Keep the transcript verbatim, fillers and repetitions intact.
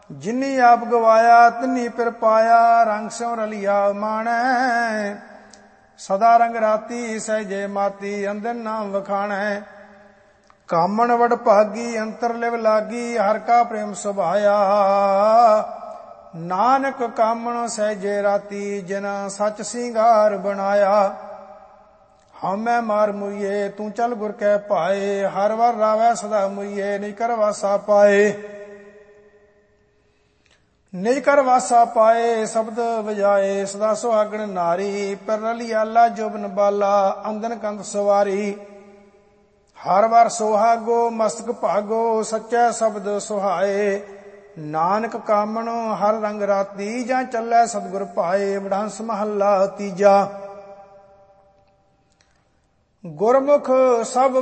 ਜਿਨੀ ਆਪ ਗਵਾਇਆ ਤਿਨੀ ਫਿਰ ਪਾਇਆ, ਰੰਗ ਸਿਉ ਰਲਿਆ ਮਾਣੈ। ਸਦਾ ਰੰਗ ਰਾਤੀ ਸਹਿਜੇ ਮਾਤੀ, ਅੰਦਰ ਨਾਮ ਵਖਾਣੈ। ਕਾਮਣ ਵਡ ਭਾਗੀ ਅੰਤਰ ਲਿਵ ਲਾਗੀ, ਹਰ ਕਾ ਪ੍ਰੇਮ ਸੁਭਾਇਆ। ਨਾਨਕ ਕਾਮਣ ਸਹਿਜੇ ਰਾਤੀ, ਜਿਨਾ ਸੱਚ ਸਿੰਗਾਰ ਬਣਾਇਆ। ਹਉਮੈ ਮਾਰ ਮੁਈਏ ਤੂੰ ਚਲ ਗੁਰ ਕੈ ਭਾਏ, ਹਰ ਵਰ ਰਾਵੈ ਸਦਾ ਮੁਈਏ, ਨਿਜ ਕਰ ਵਾਸਾ ਪਾਏ। ਨਿਜ ਕਰ ਵਾਸਾ ਪਾਏ ਸ਼ਬਦ ਵਜਾਏ, ਸਦਾ ਸੁਹਾਗਣ ਨਾਰੀ। ਪਰ ਰਲਿਆਲਾ ਜੋਬਨ ਬਾਲਾ, ਅੰਦਨ ਕੰਧ ਸਵਾਰੀ। ਹਰ ਵਾਰ ਸੁਹਾਗੋ ਮਸਤਕ ਭਾਗੋ, ਸੱਚੈ ਸ਼ਬਦ ਸੁਹਾਏ। ਨਾਨਕ ਕਾਮਣ ਹਰ ਰੰਗ ਰਾਤੀ, ਜਾਂ ਚੱਲੈ ਸਤਿਗੁਰ ਭਾਏ। ਵਡਹੰਸ ਮਹੱਲਾ ਤੀਜਾ। ਗੁਰਮੁਖ ਸਭ